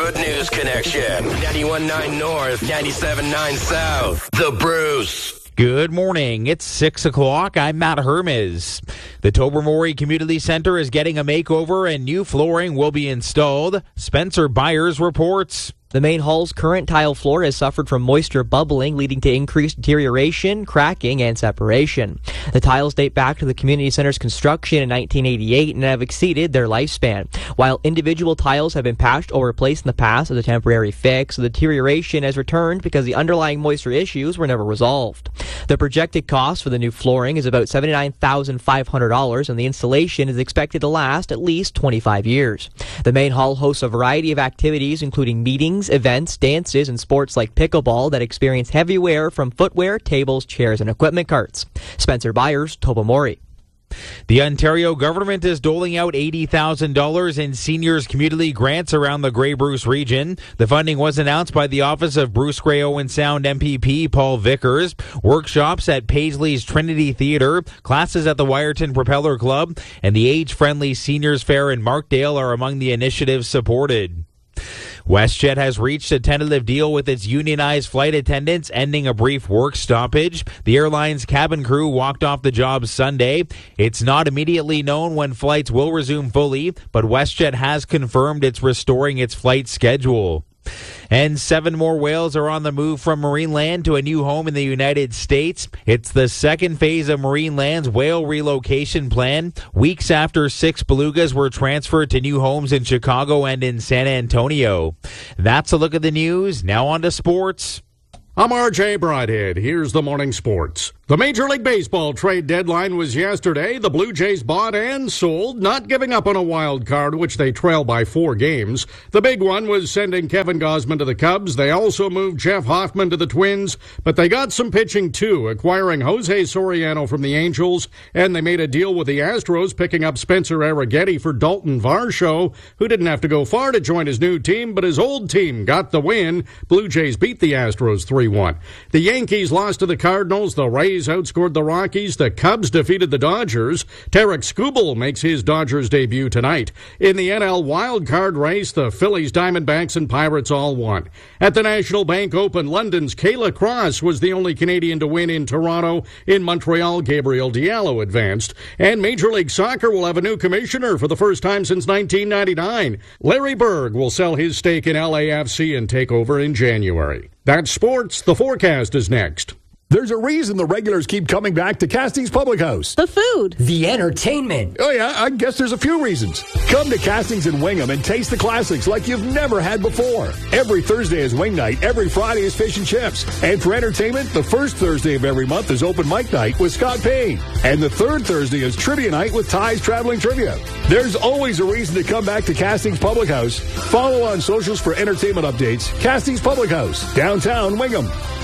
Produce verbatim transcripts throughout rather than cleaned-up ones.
Good News Connection. ninety-one point nine North, ninety-seven point nine South. The Bruce. Good morning. It's six o'clock. I'm Matt Hermes. The Tobermory Community Center is getting a makeover and new flooring will be installed. Spencer Byers reports. The main hall's current tile floor has suffered from moisture bubbling, leading to increased deterioration, cracking, and separation. The tiles date back to the community center's construction in nineteen eighty-eight and have exceeded their lifespan. While individual tiles have been patched or replaced in the past as a temporary fix, the deterioration has returned because the underlying moisture issues were never resolved. The projected cost for the new flooring is about seventy-nine thousand five hundred dollars, and the installation is expected to last at least twenty-five years. The main hall hosts a variety of activities, including meetings, events, dances, and sports like pickleball that experience heavy wear from footwear, tables, chairs, and equipment carts. Spencer Byers, Tobermory. The Ontario government is doling out eighty thousand dollars in seniors community grants around the Grey Bruce region. The funding was announced by the Office of Bruce Grey Owen Sound M P P Paul Vickers. Workshops at Paisley's Trinity Theatre, classes at the Wyerton Propeller Club, and the age-friendly Seniors Fair in Markdale are among the initiatives supported. WestJet has reached a tentative deal with its unionized flight attendants, ending a brief work stoppage. The airline's cabin crew walked off the job Sunday. It's not immediately known when flights will resume fully, but WestJet has confirmed it's restoring its flight schedule. And seven more whales are on the move from Marineland to a new home in the United States. It's the second phase of Marineland's whale relocation plan, weeks after six belugas were transferred to new homes in Chicago and in San Antonio. That's a look at the news. Now on to sports. I'm R J Broadhead. Here's the morning sports. The Major League Baseball trade deadline was yesterday. The Blue Jays bought and sold, not giving up on a wild card, which they trail by four games. The big one was sending Kevin Gausman to the Cubs. They also moved Jeff Hoffman to the Twins, but they got some pitching too, acquiring Jose Soriano from the Angels, and they made a deal with the Astros, picking up Spencer Arrighetti for Dalton Varsho, who didn't have to go far to join his new team, but his old team got the win. Blue Jays beat the Astros three one. The Yankees lost to the Cardinals. The Rays outscored the Rockies. The Cubs defeated the Dodgers. Tarek Skubal makes his Dodgers debut tonight. In the N L wildcard race, the Phillies, Diamondbacks, and Pirates all won. At the National Bank Open, London's Kayla Cross was the only Canadian to win in Toronto. In Montreal, Gabriel Diallo advanced. And Major League Soccer will have a new commissioner for the first time since nineteen ninety-nine. Larry Berg will sell his stake in L A F C and take over in January. That's sports. The forecast is next. There's a reason the regulars keep coming back to Castings Public House. The food. The entertainment. Oh, yeah, I guess there's a few reasons. Come to Castings in Wingham and taste the classics like you've never had before. Every Thursday is wing night. Every Friday is fish and chips. And for entertainment, the first Thursday of every month is open mic night with Scott Payne. And the third Thursday is trivia night with Ty's Traveling Trivia. There's always a reason to come back to Castings Public House. Follow on socials for entertainment updates. Castings Public House, downtown Wingham.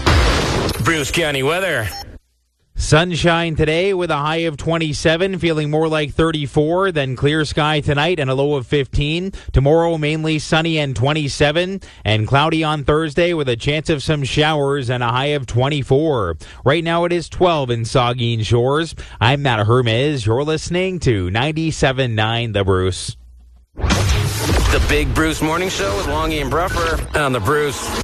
Bruce County weather. Sunshine today with a high of twenty-seven, feeling more like thirty-four, then clear sky tonight and a low of fifteen. Tomorrow mainly sunny and twenty-seven, and cloudy on Thursday with a chance of some showers and a high of twenty-four. Right now it is twelve in Saugeen Shores. I'm Matt Hermes. You're listening to ninety-seven point nine The Bruce. The Big Bruce Morning Show with Longy and Bruffer on The Bruce.